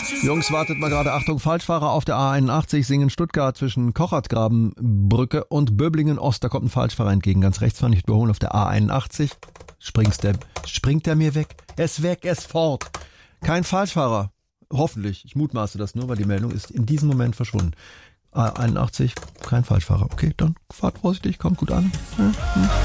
Jungs, wartet mal gerade. Achtung, Falschfahrer auf der A81 Singen Stuttgart zwischen Kochertgrabenbrücke und Böblingen Ost. Da kommt ein Falschfahrer entgegen. Ganz rechts fahren, nicht überholen auf der A81. Springt der mir weg? Er ist weg, er ist fort. Kein Falschfahrer. Hoffentlich. Ich mutmaße das nur, weil die Meldung ist in diesem Moment verschwunden. A81, kein Falschfahrer. Okay, dann fahrt vorsichtig, kommt gut an. Ja.